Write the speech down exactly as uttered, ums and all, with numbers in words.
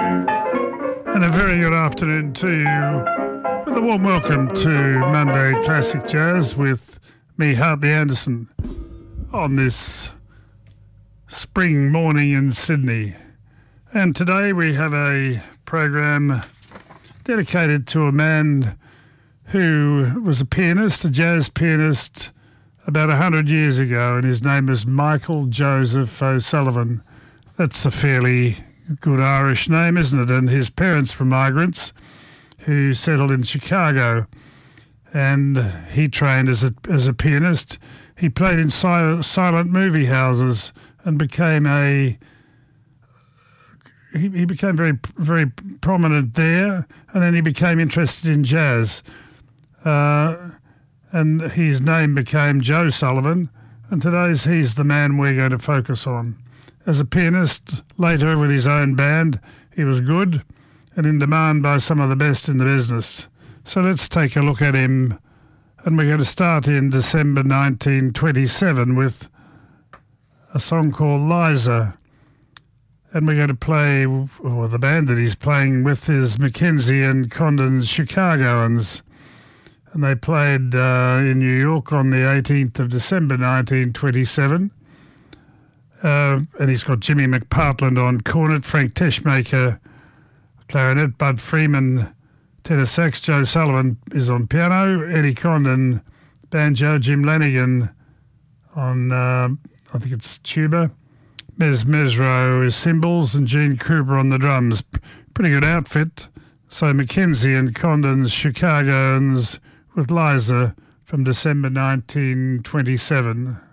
And a very good afternoon to you with a warm welcome to Monday Classic Jazz with me, Hartley Anderson, on this spring morning in Sydney. And today we have a program dedicated to a man who was a pianist, a jazz pianist, about one hundred years ago, and his name is Michael Joseph O'Sullivan. That's a fairly good Irish name, isn't it? And his parents were migrants who settled in Chicago, and he trained as a as a pianist. He played in silent, silent movie houses and became a he, he became very very prominent there, and then he became interested in jazz. Uh, and his name became Joe Sullivan, and today's he's the man we're going to focus on. As a pianist, later with his own band, he was good and in demand by some of the best in the business. So let's take a look at him, and we're going to start in December nineteen twenty-seven with a song called Liza. And we're going to play, or the band that he's playing with is Mackenzie and Condon's Chicagoans. And they played uh, in New York on the eighteenth of December nineteen twenty-seven. Uh, and he's got Jimmy McPartland on cornet, Frank Teschmaker clarinet, Bud Freeman tenor sax, Joe Sullivan is on piano, Eddie Condon banjo, Jim Lanigan on, uh, I think it's tuba, Mez Mesro is cymbals, and Gene Kruber on the drums. Pretty good outfit. So Mackenzie and Condon's Chicagoans with Liza from December nineteen twenty-seven.